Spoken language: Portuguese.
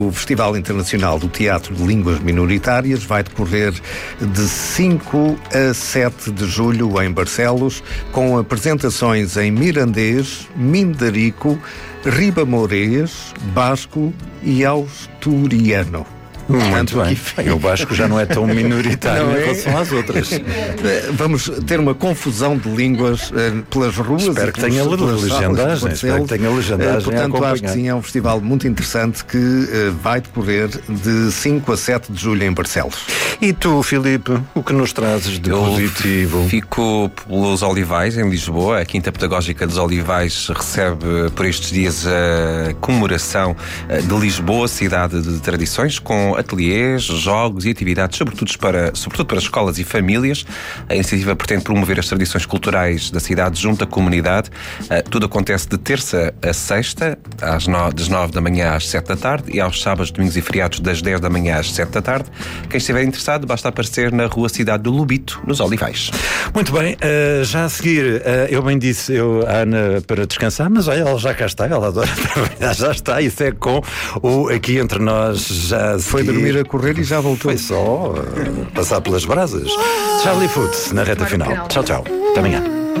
O Festival Internacional do Teatro de Línguas Minoritárias vai decorrer de 5 a 7 de julho em Barcelos, com apresentações em mirandês, mindarico, ribamorês, basco e asturiano. Muito bem. O basco já não é tão minoritário em relação às outras. Vamos ter uma confusão de línguas pelas ruas. Espero que tenha legendagem. Portanto, acho que sim, é um festival muito interessante que vai decorrer de 5 a 7 de julho em Barcelos. E tu, Filipe, o que nos trazes de positivo? Fico pelos Olivais, em Lisboa. A Quinta Pedagógica dos Olivais recebe por estes dias a comemoração de Lisboa, cidade de tradições, com ateliês, jogos e atividades, sobretudo para escolas e famílias. A iniciativa pretende promover as tradições culturais da cidade junto à comunidade. Tudo acontece de terça a sexta, das 9 da manhã às 7 da tarde, e aos sábados, domingos e feriados das 10 da manhã às 7 da tarde. Quem estiver interessado, basta aparecer na Rua Cidade do Lubito, nos Olivais. Muito bem, já a seguir, eu bem disse a Ana para descansar, mas olha, ela já cá está, ela adora trabalhar, já está, isso é com o Aqui Entre Nós. Já foi dormir a correr e já voltou. Foi só passar pelas brasas. Charlie Foot, na reta final. Tchau, tchau. Até amanhã.